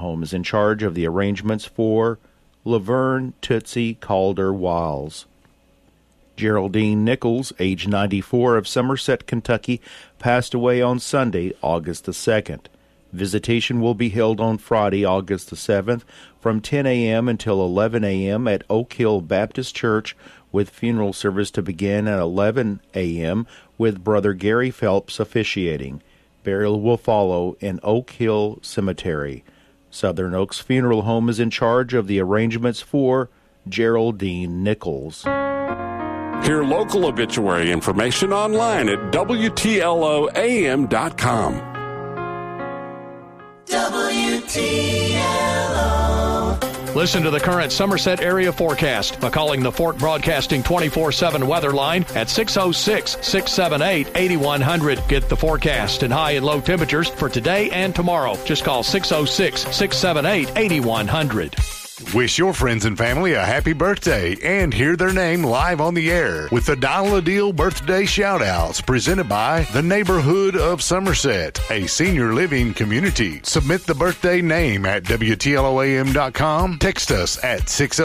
Home is in charge of the arrangements for Laverne Tootsie Calder Wiles. Geraldine Nichols, age 94, of Somerset, Kentucky, passed away on Sunday, August the 2nd. Visitation will be held on Friday, August the 7th, from 10 a.m. until 11 a.m. at Oak Hill Baptist Church, with funeral service to begin at 11 a.m. with Brother Gary Phelps officiating. Burial will follow in Oak Hill Cemetery. Southern Oaks Funeral Home is in charge of the arrangements for Geraldine Nichols. Hear local obituary information online at WTLOAM.com. WTLO. Listen to the current Somerset area forecast by calling the Fort Broadcasting 24/7 weather line at 606-678-8100. Get the forecast and high and low temperatures for today and tomorrow. Just call 606-678-8100. Wish your friends and family a happy birthday and hear their name live on the air with the Dial a Deal birthday shout-outs presented by the Neighborhood of Somerset, a senior living community. Submit the birthday name at WTLOAM.com, text us at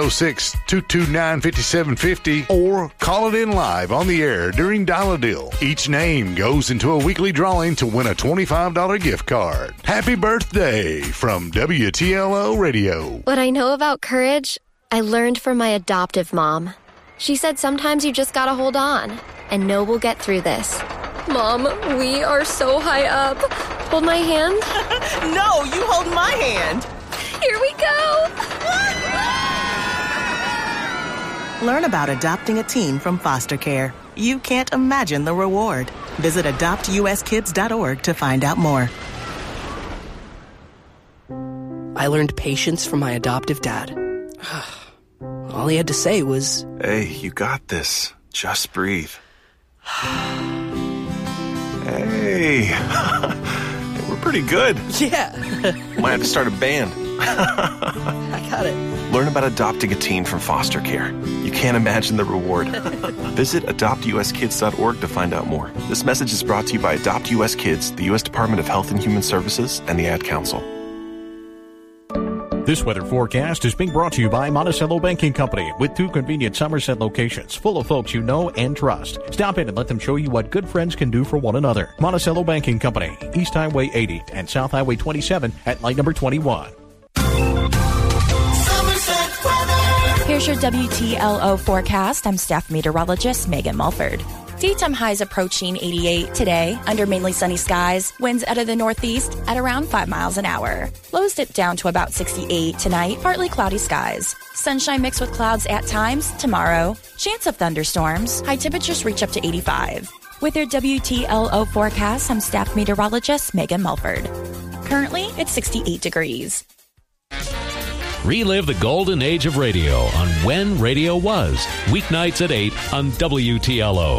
606-229-5750, or call it in live on the air during Dial a Deal. Each name goes into a weekly drawing to win a $25 gift card. Happy birthday from WTLO Radio. What I know about courage, I learned from my adoptive mom. She said sometimes you just gotta hold on and know we'll get through this. Mom, we are so high up. Hold my hand. No, you hold my hand. Here we go. Learn about adopting a teen from foster care. You can't imagine the reward. Visit adoptuskids.org to find out more. I learned patience from my adoptive dad. All he had to say was, "Hey, you got this. Just breathe." Hey, we're pretty good. Yeah. Might have to start a band. I got it. Learn about adopting a teen from foster care. You can't imagine the reward. Visit adoptuskids.org to find out more. This message is brought to you by Adopt US Kids, the U.S. Department of Health and Human Services, and the Ad Council. This weather forecast is being brought to you by Monticello Banking Company, with 2 convenient Somerset locations full of folks you know and trust. Stop in and let them show you what good friends can do for one another. Monticello Banking Company, East Highway 80 and South Highway 27 at light number 21. Here's your WTLO forecast. I'm staff meteorologist Megan Mulford. Daytime highs approaching 88 today under mainly sunny skies. Winds out of the northeast at around 5 miles an hour. Lows dip down to about 68 tonight. Partly cloudy skies. Sunshine mixed with clouds at times tomorrow. Chance of thunderstorms. High temperatures reach up to 85. With your WTLO forecast, I'm staff meteorologist Megan Mulford. Currently, it's 68 degrees. Relive the golden age of radio on When Radio Was. Weeknights at 8 on WTLO.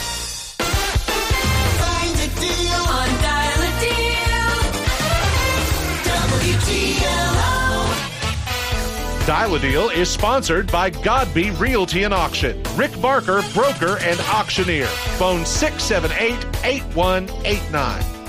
Find a deal on Dial a Deal. WTLO. Dial a Deal is sponsored by Godby Realty and Auction. Rick Barker, broker and auctioneer. Phone 678-8189.